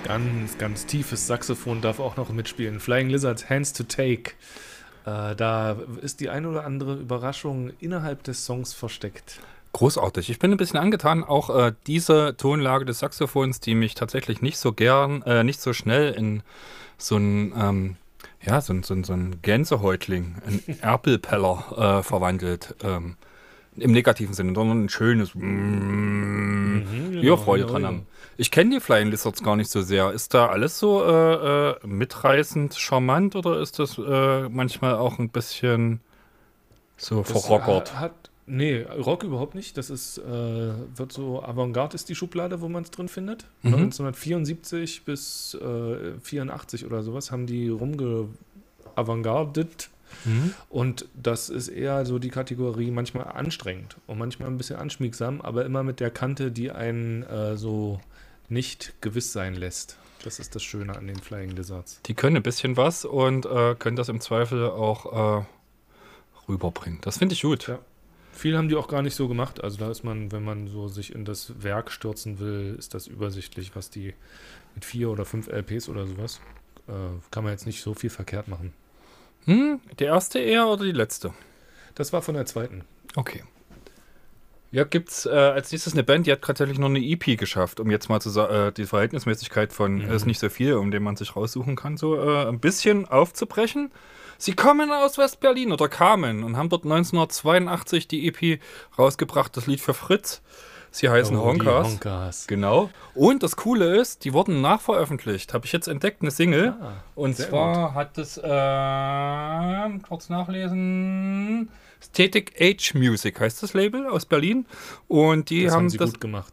Ganz, ganz tiefes Saxophon darf auch noch mitspielen. Flying Lizards, Hands to Take. Da ist die ein oder andere Überraschung innerhalb des Songs versteckt. Großartig. Ich bin ein bisschen angetan. Auch diese Tonlage des Saxophons, die mich tatsächlich nicht so schnell in so ein, so ein Gänsehäutling, ein Erpelpeller verwandelt. Im negativen Sinne, sondern ein schönes wir Genau, Freude genau, dran genau. haben. Ich kenne die Flying Lizards gar nicht so sehr. Ist da alles so mitreißend charmant oder ist das manchmal auch ein bisschen so Das verrockert? nee, Rock überhaupt nicht. Das ist, wird so, Avantgarde ist die Schublade, wo man es drin findet. Mhm. 1974 bis 84 oder sowas haben die avantgardet. Mhm. Und das ist eher so die Kategorie manchmal anstrengend und manchmal ein bisschen anschmiegsam, aber immer mit der Kante, die einen so nicht gewiss sein lässt. Das ist das Schöne an den Flying Lizards. Die können ein bisschen was und können das im Zweifel auch rüberbringen. Das finde ich gut. Ja. Viel haben die auch gar nicht so gemacht. Also da ist man, wenn man so sich in das Werk stürzen will, ist das übersichtlich, was die mit 4 oder 5 LPs oder sowas, kann man jetzt nicht so viel verkehrt machen. Die erste eher oder die letzte? Das war von der zweiten. Okay. Ja, gibt's als nächstes eine Band, die hat tatsächlich noch eine EP geschafft, um jetzt mal die Verhältnismäßigkeit von ist nicht so viel, um den man sich raussuchen kann, so ein bisschen aufzubrechen. Sie kommen aus West-Berlin oder kamen und haben dort 1982 die EP rausgebracht, das Lied für Fritz. Sie heißen Oh, die Honkers. Honkers. Genau. Und das Coole ist, die wurden nachveröffentlicht. Habe ich jetzt entdeckt, eine Single. Ah, Und sehr zwar hat es, kurz nachlesen, Static Age Music heißt das Label aus Berlin. Und die das haben haben sie das, gut gemacht.